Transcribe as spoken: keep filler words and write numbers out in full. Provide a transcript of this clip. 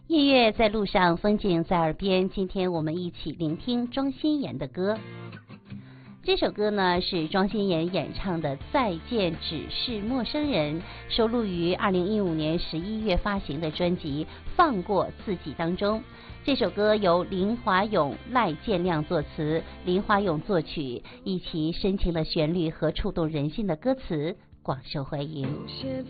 音乐在路上，风景在耳边。今天我们一起聆听庄心妍的歌。这首歌呢是庄心妍演唱的《再见只是陌生人》，收录于二零一五年十一月发行的专辑《放过自己》当中。这首歌由林华勇、赖建亮作词，林华勇作曲，以其深情的旋律和触动人心的歌词广受欢迎。